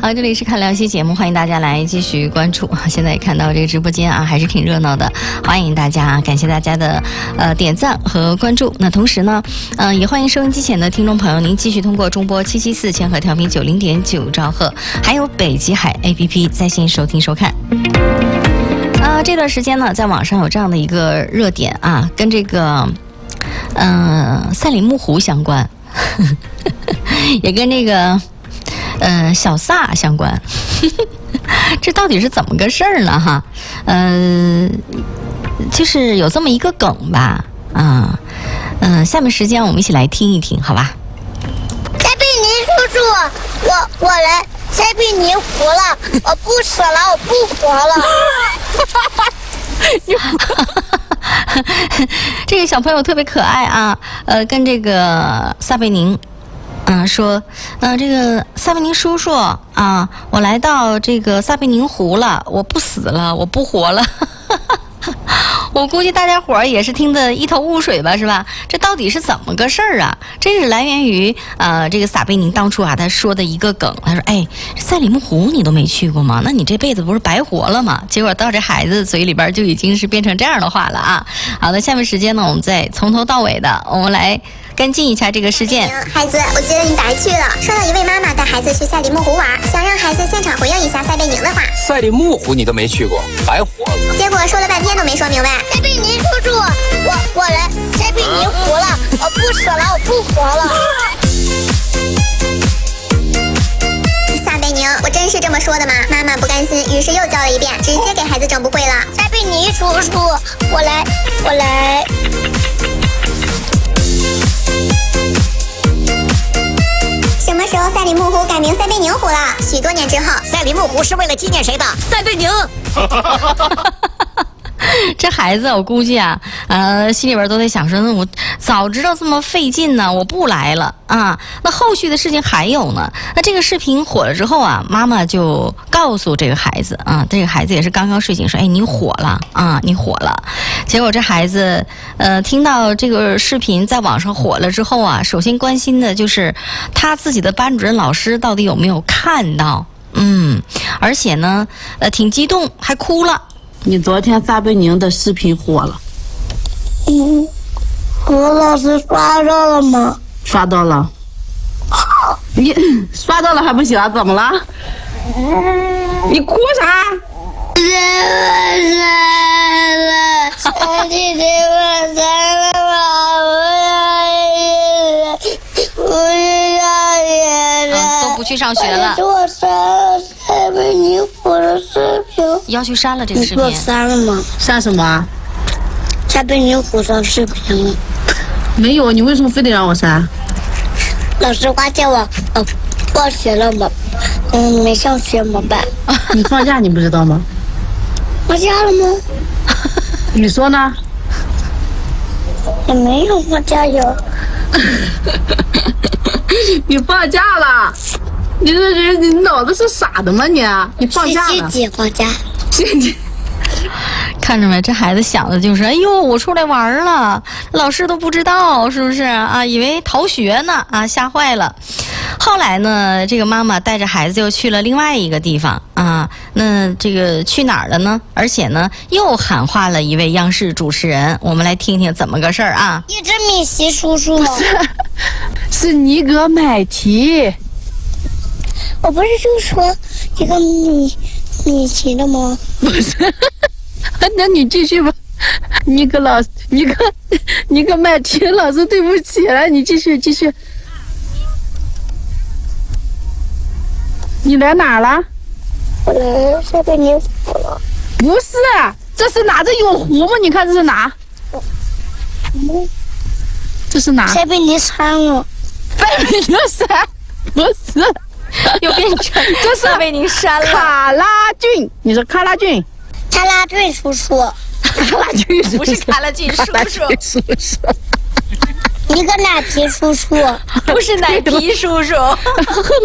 好，这里是看聊戏节目，欢迎大家来继续关注。现在也看到这个直播间啊，还是挺热闹的，欢迎大家，感谢大家的点赞和关注。那同时呢，也欢迎收音机前的听众朋友，您继续通过中波774千赫调频90.9兆赫，还有北极海 APP 在线收听收看。这段时间呢，在网上有这样的一个热点啊，跟这个赛里木湖相关，也跟这个小撒相关，这到底是怎么个事儿呢？哈，就是有这么一个梗吧，下面时间我们一起来听一听，好吧？ 塞贝尼叔叔，我来塞贝尼湖了，我不死了，我不活了。 这个小朋友特别可爱啊，跟这个撒贝宁。说，这个撒贝宁叔叔啊，我来到这个撒贝宁湖了，我不死了，我不活了。我估计大家伙儿也是听得一头雾水吧，是吧？这到底是怎么个事儿啊？这是来源于这个撒贝宁当初啊他说的一个梗，他说：“哎，赛里木湖你都没去过吗？那你这辈子不是白活了吗？”结果到这孩子嘴里边就已经是变成这样的话了啊！好的，下面时间呢，我们再从头到尾的我们来跟进一下这个事件。 孩子，我觉得你白去了。说到一位妈妈带孩子去赛里木湖玩，想让孩子现场回应一下塞贝宁的话。 赛里木湖你都没去过，白活了。 结果说了半天都没说明白。塞贝宁叔叔，我来塞贝宁湖了，我不死了，我不活了。撒贝宁，我真是这么说的吗？妈妈不甘心，于是又教了一遍，直接给孩子整不会了。塞贝宁叔叔，我来。什么时候赛里木湖改名赛贝宁湖了？许多年之后。赛里木湖是为了纪念谁的？塞贝宁。 这孩子我估计啊，心里边都在想说，那我早知道这么费劲呢，我不来了啊。那后续的事情还有呢。那这个视频火了之后啊，妈妈就告诉这个孩子啊，这个孩子也是刚刚睡醒，说：“哎，你火了啊，你火了。”结果这孩子听到这个视频在网上火了之后啊，首先关心的就是他自己的班主任老师到底有没有看到，而且呢，挺激动，还哭了。 你昨天撒贝宁的视频火了， 何老师刷到了吗？ 刷到了。你刷到了还不行啊？怎么了？你哭啥？ 都不去上学了。 我删了塞贝宁湖的视频。 要求删了这个视频。 你给我删了吗？ 删什么？ 塞贝宁湖的视频。 没有，你为什么非得让我删？ 老师发现我放学了吗？没上学怎么办？ 你放假你不知道吗？ 放假了吗？ 你说呢？ 也没有放假呀。 你放假了？你这人你脑子是傻的吗你？你放假了？ 星期几放假？ 星期。 看着没，这孩子想的就是，哎呦，我出来玩了，老师都不知道，是不是啊？以为逃学呢啊，吓坏了。后来呢，这个妈妈带着孩子又去了另外一个地方啊，那这个去哪儿了呢？而且呢，又喊话了一位央视主持人，我们来听听怎么个事儿啊？ 一只米奇叔叔吗？ 是尼格买提。 我不是就说一个米奇的吗？ 不是。那你继续吧，尼克麦提老师，对不起了，你继续。你来哪儿了？ 我来塞贝宁湖了。 不是，这是哪？这有湖吗？你看这是哪？这是哪？ 塞贝宁山了。 塞贝宁山？不是， 又变成这是塞贝宁山了。 卡拉郡，你说卡拉郡？ 卡拉郡叔叔。 卡拉郡不是卡拉郡叔叔。 一个奶皮叔叔。 不是奶皮叔叔。